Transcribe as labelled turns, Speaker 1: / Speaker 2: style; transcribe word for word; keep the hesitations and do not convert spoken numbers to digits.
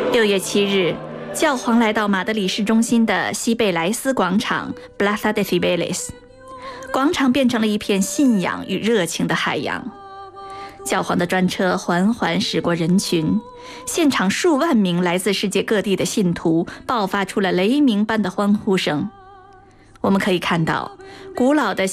Speaker 1: 六月七日，教皇来到马德里市中心的西贝莱斯广场 （Plaza de Cibeles），广场变成了一片信仰与热情的海洋。教皇的专车缓缓驶过人群，现场数万名来自世界各地的信徒爆发出了雷鸣般的欢呼声。我们可以看到，古老的